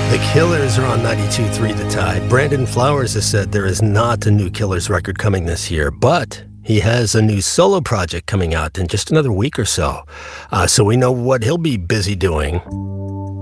The Killers are on 92.3 The Tide. Brandon Flowers has said there is not a new Killers record coming this year, but he has a new solo project coming out in just another week or so. So we know what he'll be busy doing.